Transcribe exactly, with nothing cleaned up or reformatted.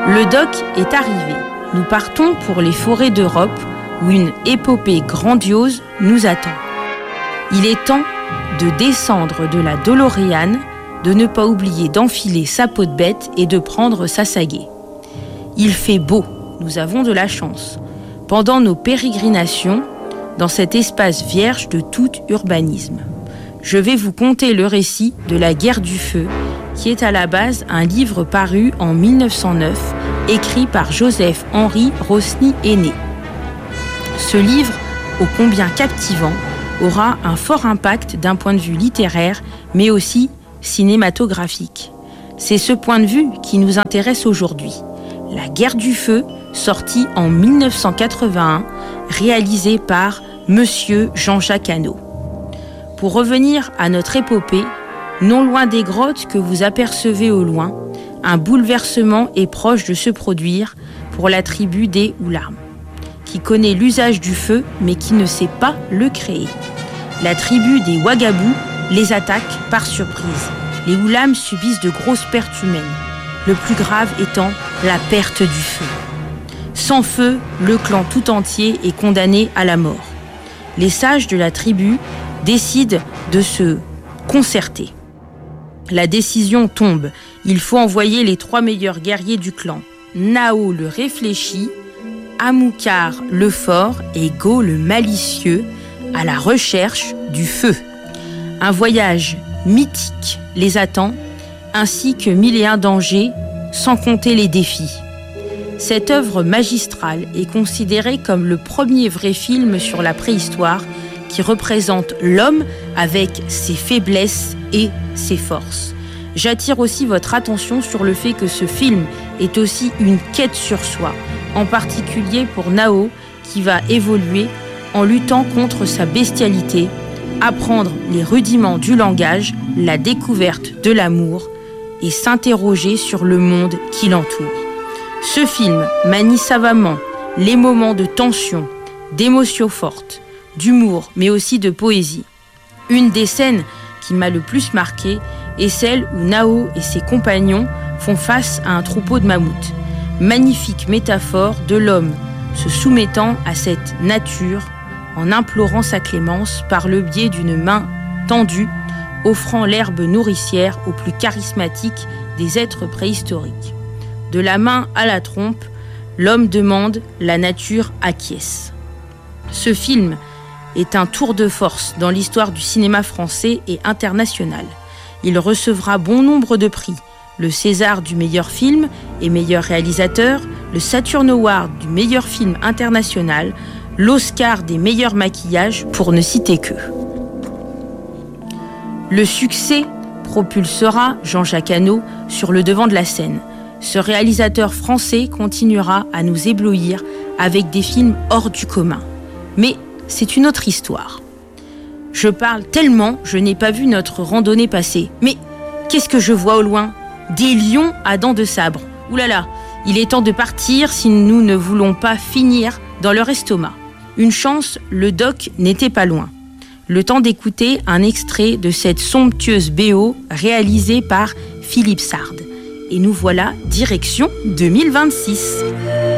Le doc est arrivé. Nous partons pour les forêts d'Europe où une épopée grandiose nous attend. Il est temps de descendre de la DeLorean, de ne pas oublier d'enfiler sa peau de bête et de prendre sa sagaie. Il fait beau, nous avons de la chance. Pendant nos pérégrinations, dans cet espace vierge de tout urbanisme, je vais vous conter le récit de la guerre du feu, qui est à la base un livre paru en mille neuf cent neuf, écrit par Joseph-Henri Rosny aîné. Ce livre, ô combien captivant, aura un fort impact d'un point de vue littéraire, mais aussi cinématographique. C'est ce point de vue qui nous intéresse aujourd'hui. La guerre du feu, sortie en mille neuf cent quatre-vingt-un, réalisée par Monsieur Jean-Jacques Hano. Pour revenir à notre épopée, non loin des grottes que vous apercevez au loin, un bouleversement est proche de se produire pour la tribu des Oulam, qui connaît l'usage du feu mais qui ne sait pas le créer. La tribu des Wagabous les attaque par surprise. Les Oulam subissent de grosses pertes humaines, le plus grave étant la perte du feu. Sans feu, le clan tout entier est condamné à la mort. Les sages de la tribu décident de se concerter. La décision tombe. Il faut envoyer les trois meilleurs guerriers du clan. Nao le réfléchi, Amoukar le fort et Go le malicieux à la recherche du feu. Un voyage mythique les attend, ainsi que mille et un dangers, sans compter les défis. Cette œuvre magistrale est considérée comme le premier vrai film sur la préhistoire qui représente l'homme avec ses faiblesses et ses forces. J'attire aussi votre attention sur le fait que ce film est aussi une quête sur soi, en particulier pour Nao qui va évoluer en luttant contre sa bestialité, apprendre les rudiments du langage, la découverte de l'amour et s'interroger sur le monde qui l'entoure. Ce film manie savamment les moments de tension, d'émotions fortes, d'humour mais aussi de poésie. Une des scènes qui m'a le plus marqué est celle où Nao et ses compagnons font face à un troupeau de mammouths. Magnifique métaphore de l'homme se soumettant à cette nature en implorant sa clémence par le biais d'une main tendue, offrant l'herbe nourricière au plus charismatique des êtres préhistoriques. De la main à la trompe, l'homme demande, la nature acquiesce. Ce film est un tour de force dans l'histoire du cinéma français et international. Il recevra bon nombre de prix, le César du meilleur film et meilleur réalisateur, le Saturn Award du meilleur film international, l'Oscar des meilleurs maquillages, pour ne citer que. Le succès propulsera Jean-Jacques Hano sur le devant de la scène. Ce réalisateur français continuera à nous éblouir avec des films hors du commun. Mais c'est une autre histoire. Je parle tellement, je n'ai pas vu notre randonnée passer. Mais qu'est-ce que je vois au loin ? Des lions à dents de sabre. Ouh là là, il est temps de partir si nous ne voulons pas finir dans leur estomac. Une chance, le doc n'était pas loin. Le temps d'écouter un extrait de cette somptueuse B O réalisée par Philippe Sard. Et nous voilà direction deux mille vingt-six.